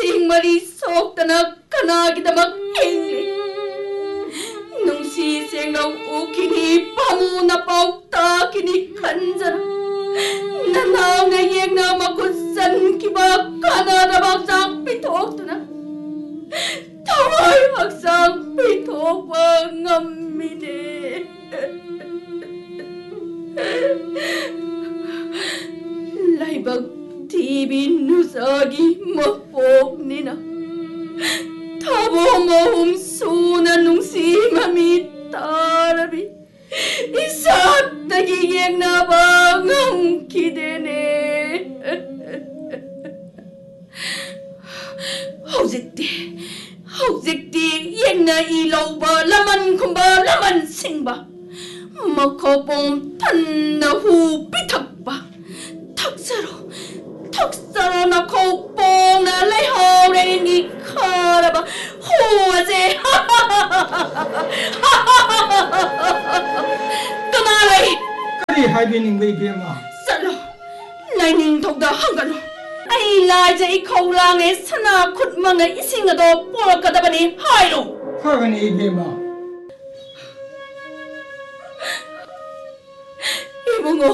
ꯁꯤꯡꯃꯔꯤ ꯁꯣꯛꯇꯅ ꯀꯅꯥꯒꯤꯗꯃꯛ ꯍꯤꯡꯂꯤ? ꯅꯨꯡꯁꯤ ꯁꯦꯡꯅ ꯎꯈꯤꯅꯤ, ꯄꯥꯃꯨꯅ ꯄꯥꯎ ꯇꯥꯈꯤꯅꯤ ꯈꯟꯖꯅ ꯅꯅꯥꯎꯅ ꯌꯦꯡꯅ ꯃꯈꯨꯠ ꯆꯟꯈꯤꯕ ꯀꯥꯟꯅꯗꯕ ꯍꯛꯆꯥꯡ ꯄꯤꯊꯣꯛꯇꯨꯅ ꯊꯋꯥꯏ ꯍꯛꯆꯥꯡ ꯄꯤꯊꯣꯛꯄ ꯉꯝꯃꯤꯅꯦ. ꯂꯥꯏꯕꯛ ꯊꯤꯕꯤ ꯅꯨꯆꯥꯒꯤ ꯃꯄꯣꯛꯅꯤꯅ ꯊꯥꯕꯣꯡ ꯑꯍꯨꯝ ꯁꯨꯅ ꯅꯨꯡꯁꯤ ꯃꯃꯤ ꯇꯥꯔꯕꯤ 이삭다기 갱나방 기대네. hꯧ직ti yengna ilauba laman kumba laman singba makopong tanna hu pitakba 턱사로 나 kopong na lehaureni karaba huaze 그만해. 그리 하이비닝 베이비마. 살로 라이닝 독다 한가로. 아이 라이제 이 거울랑에 사나 굿망에 이싱어도 뽀락가다바니 하이로. 하가니 이비마. 이봉호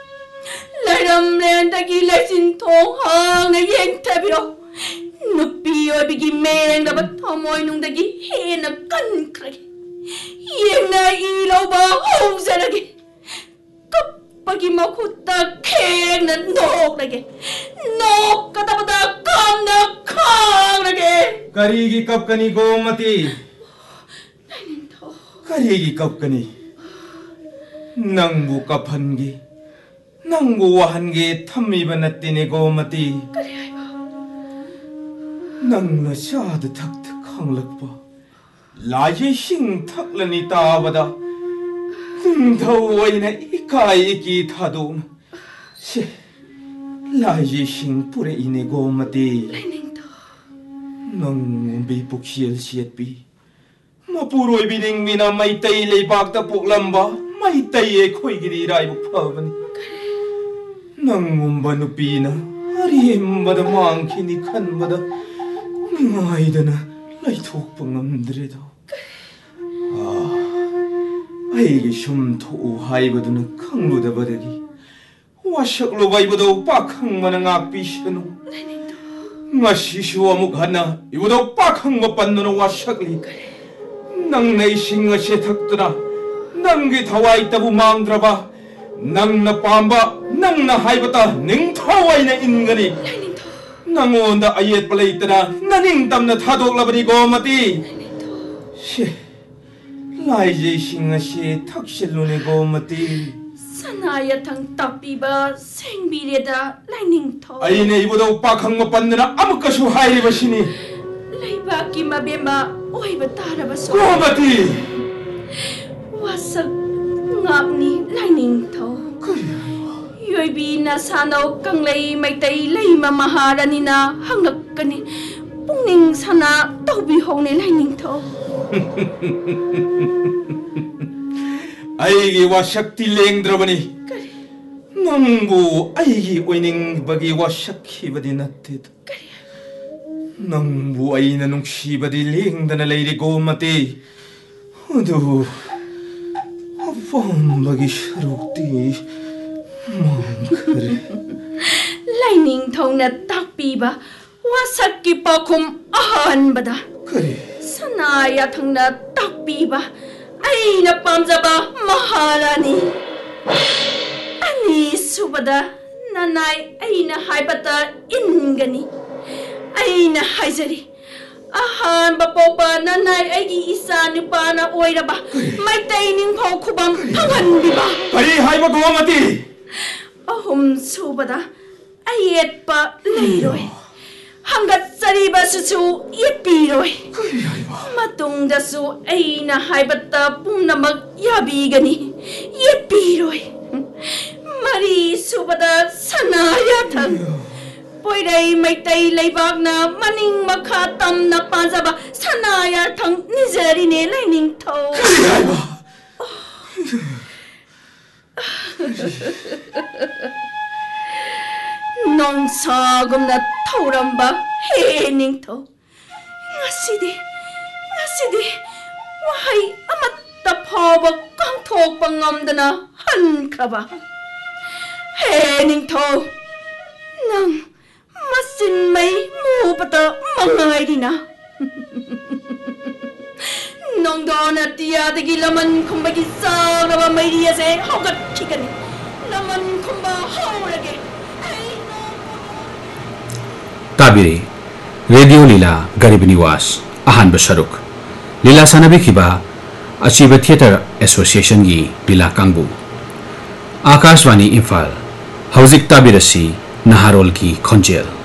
라이람랜다기 라이신 통항의 옌타비로 눕비 어비기 맹나바 터모이농다기 해나 깐크라기 yengna ilauba hongsanage kapagi makutta khengna noklage nokkatabada kamna khangrage karigi kapkani gomati karigi kapkani nangbu kaphangi nangbu wahangi thammiba nattine gomati nangna shad thak thak khanglakpa 라지 싱탁라니 따바다 더워이나 이카이기 타도 시 라지 싱뿌레 이네 고마디 능 비복시엘 시엣비 마푸로이 비링미나 마이타이 레박다 폭람바 마이타이에 코이기리 라이브 파바니 능 움바누비나 아리엠바다 망키니 칸바다 아이다나 라이톡 방음들에도 아이게 shum토 하이버드는 강루다 버데기 와샥로 바이버도 빡항만한 악비시노 마시슈어묵 하나 이보다 빡항 것 받는 와샥리 낭내 싱어시에 탁드나 낭게 다와 있다고 마음들어봐 낭나 빰바 낭나 하이버다 냉타와이나 인간이 낭온다 아이엣 발레 있더라 나닝 땀나 타독라버리고 마디 시 라이제 싱어시 탁실로네 고마디 사나야 당 따삐바 생비레다 라이닝터 아이네 이보다 빡한 것 받느라 아무것도 하이버시니 라이바기 마베마 오이바 따라바소 고마디 와삭 ngapni 라이닝터 요이비 나사노 강레이 마이타이 레이마 마하라니나 항락가니 뿡닝 사나 떠비 호네 라이닝터 아이기 와샥티 랭드라바니 낭부 아이기 오이닝 바기 와샥히바디 나테도 낭부 아이나 농시바디 랭다나 레이리고 마티 어두 아밤바기 샤룩티 라이닝 통나 딱비바 와삭기 빠쿰 아한바다 그래 사나야 탕나 딱비바 아이나 빰자바 마하라니 아니 수바다 나나이 아이나 하이바다 인가니 아이나 하이자리 아한바 뽀빠 나나이 아이기 이사 누빠나 오이라바 마이타이닝 파우쿠밤 팡한비바 그래 하이바 고마디 어흠 수바다 아이엣바 레이로이 한갓짜리바수수 예삐로이 마똥다수 에이나 하이바따 뿜나막 야비가니 예삐로이 마리 수바다 사나야탕 보이라이 마이타이 레이박나 마닝 마카 땀나 빠자바 사나야탕 니자리네 라이닝토 그래 하이바 농사금나 타오람바 He ningtho. Ngasidi wahai amatta phawa kangthok pangamdana hankraba. He ningtho. Nang masin may mupata mangai dina. Nong dona tiya dagi laman kumbagi sagaba may diya se hogat kikani. Laman kumba haulage. Tabiri Radio Lila Garib Niwas Ahan Basaruk Lila Sanabi Kiba Achiba Theatre Association Gi Lila Kangbu Akashwani Imphal Hauzik Tabirasi Naharol Ki Khonjel